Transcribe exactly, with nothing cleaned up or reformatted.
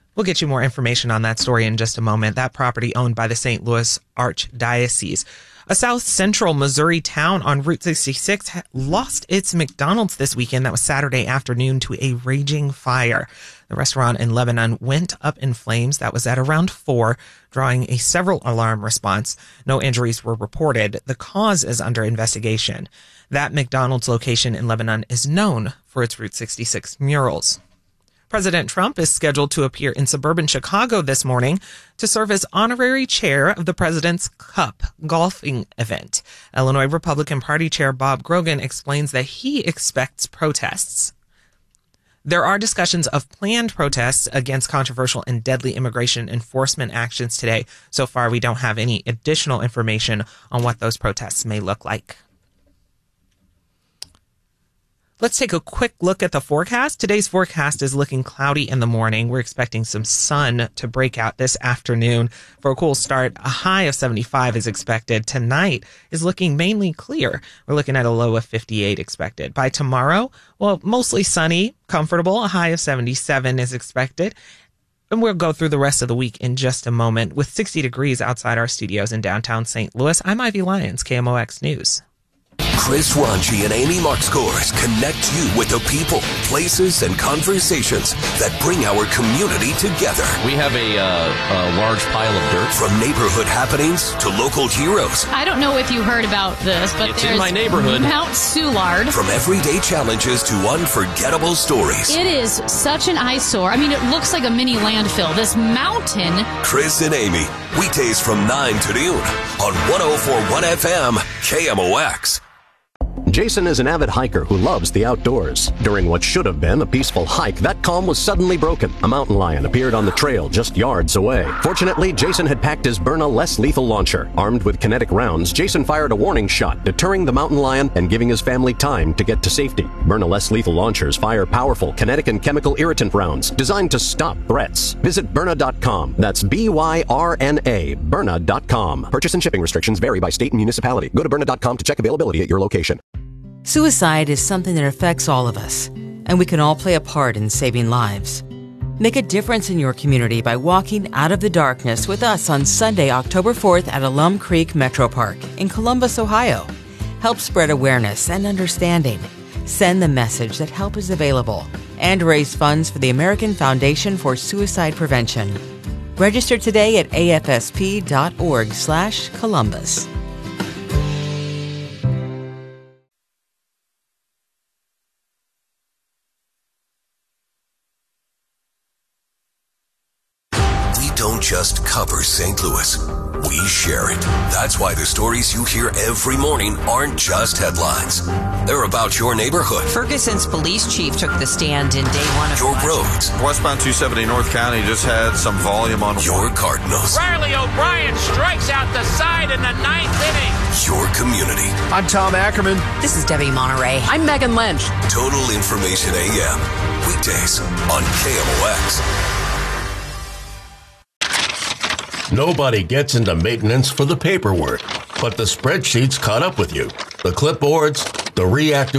We'll get you more information on that story in just a moment. That property owned by the Saint Louis Archdiocese. A south central Missouri town on Route sixty-six lost its McDonald's this weekend. That was Saturday afternoon to a raging fire. The restaurant in Lebanon went up in flames. That was at around four, drawing a several alarm response. No injuries were reported. The cause is under investigation. That McDonald's location in Lebanon is known for its Route sixty-six murals. President Trump is scheduled to appear in suburban Chicago this morning to serve as honorary chair of the President's Cup golfing event. Illinois Republican Party Chair Bob Grogan explains that he expects protests. There are discussions of planned protests against controversial and deadly immigration enforcement actions today. So far, we don't have any additional information on what those protests may look like. Let's take a quick look at the forecast. Today's forecast is looking cloudy in the morning. We're expecting some sun to break out this afternoon. For a cool start, a high of seventy-five is expected. Tonight is looking mainly clear. We're looking at a low of fifty-eight expected. By tomorrow, well, mostly sunny, comfortable. A high of seventy-seven is expected. And we'll go through the rest of the week in just a moment. With sixty degrees outside our studios in downtown Saint Louis, I'm Ivy Lyons, K M O X News. Chris Ranji and Amy Markscores connect you with the people, places, and conversations that bring our community together. We have a, uh, a large pile of dirt. From neighborhood happenings to local heroes. I don't know if you heard about this, but it's there's in my neighborhood. Mount Soulard. From everyday challenges to unforgettable stories. It is such an eyesore. I mean, it looks like a mini landfill. This mountain. Chris and Amy, weekdays from nine to noon on one oh four point one F M K M O X. Jason is an avid hiker who loves the outdoors. During what should have been a peaceful hike, that calm was suddenly broken. A mountain lion appeared on the trail just yards away. Fortunately, Jason had packed his Byrna less lethal launcher. Armed with kinetic rounds, Jason fired a warning shot, deterring the mountain lion and giving his family time to get to safety. Byrna less lethal launchers fire powerful kinetic and chemical irritant rounds designed to stop threats. Visit Byrna dot com. That's B Y R N A, Byrna dot com. Purchase and shipping restrictions vary by state and municipality. Go to Byrna dot com to check availability at your location. Suicide is something that affects all of us, and we can all play a part in saving lives. Make a difference in your community by walking out of the darkness with us on Sunday, October fourth at Alum Creek Metro Park in Columbus, Ohio. Help spread awareness and understanding. Send the message that help is available and raise funds for the American Foundation for Suicide Prevention. Register today at A F S P dot org slash Columbus. Don't just cover Saint Louis. We share it. That's why the stories you hear every morning aren't just headlines. They're about your neighborhood. Ferguson's police chief took the stand in day one of your roads. Westbound two seventy North County just had some volume on your Cardinals. Riley O'Brien strikes out the side in the ninth inning. Your community. I'm Tom Ackerman. This is Debbie Monterey. I'm Megan Lynch. Total Information A M. Weekdays on K M O X. Nobody gets into maintenance for the paperwork, but the spreadsheets caught up with you. The clipboards, the reactive